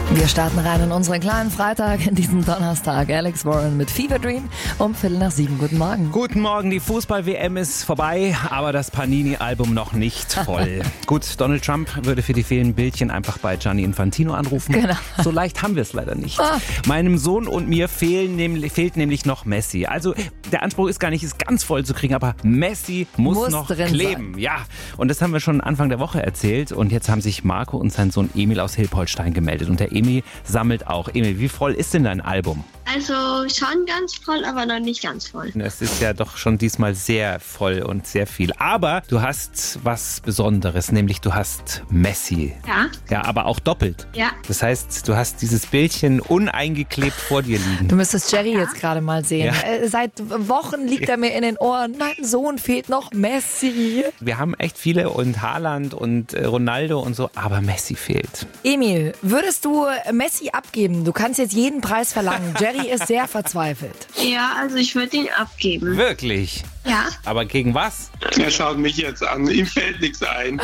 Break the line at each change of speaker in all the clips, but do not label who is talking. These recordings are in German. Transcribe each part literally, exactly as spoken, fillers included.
Wir starten rein in unseren kleinen Freitag, in diesem Donnerstag. Alex Warren mit Fever Dream um Viertel nach sieben. Guten Morgen.
Guten Morgen, die Fußball-W M ist vorbei, aber das Panini-Album noch nicht voll. Gut, Donald Trump würde für die fehlenden Bildchen einfach bei Gianni Infantino anrufen.
Genau.
So leicht haben wir es leider nicht.
Ah.
Meinem Sohn und mir fehlen nämlich, fehlt nämlich noch Messi. Also der Anspruch ist gar nicht, es ganz voll zu kriegen, aber Messi muss,
Muss
noch
drin
kleben.
sein.
Ja, und das haben wir schon Anfang der Woche erzählt. Und jetzt haben sich Marco und sein Sohn Emil aus Hilpoltstein gemeldet. Und der Emil sammelt auch. Emil, wie voll ist denn dein Album?
Also schon ganz voll, aber noch nicht ganz voll.
Es ist ja doch schon diesmal sehr voll und sehr viel. Aber du hast was Besonderes, nämlich du hast Messi.
Ja?
Ja, aber auch doppelt.
Ja.
Das heißt, du hast dieses Bildchen uneingeklebt vor dir liegen.
Du müsstest Jerry jetzt gerade mal sehen.
Ja.
Äh, seit Wochen liegt er mir in den Ohren. Mein Sohn fehlt noch Messi.
Wir haben echt viele und Haaland und äh, Ronaldo und so, aber Messi fehlt.
Emil, würdest du Messi abgeben? Du kannst jetzt jeden Preis verlangen. Jerry ist sehr verzweifelt.
Ja, also ich würde ihn abgeben.
Wirklich?
Ja.
Aber gegen was?
Er schaut mich jetzt an, ihm fällt nichts ein.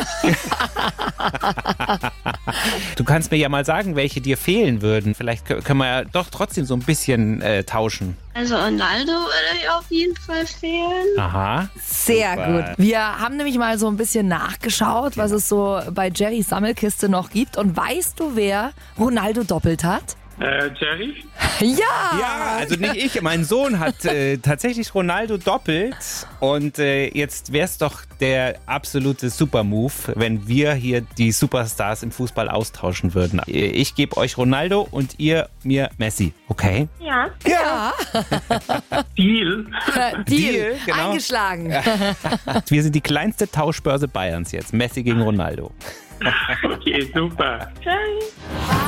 Du kannst mir ja mal sagen, welche dir fehlen würden. Vielleicht k- können wir ja doch trotzdem so ein bisschen äh, tauschen.
Also Ronaldo würde auf jeden Fall fehlen.
Aha.
Sehr
Super.
gut. Wir haben nämlich mal so ein bisschen nachgeschaut, was es so bei Jerrys Sammelkiste noch gibt. Und weißt du, wer Ronaldo doppelt hat?
Äh, Jerry?
Ja!
Ja, also nicht ich. Mein Sohn hat äh, tatsächlich Ronaldo doppelt. Und äh, jetzt wäre es doch der absolute Super-Move, wenn wir hier die Superstars im Fußball austauschen würden. Ich gebe euch Ronaldo und ihr mir Messi. Okay?
Ja.
Ja!
Deal.
Deal.
Deal, genau.
Eingeschlagen.
Wir sind die kleinste Tauschbörse Bayerns jetzt. Messi gegen Ronaldo.
Okay, super.
Tschüss.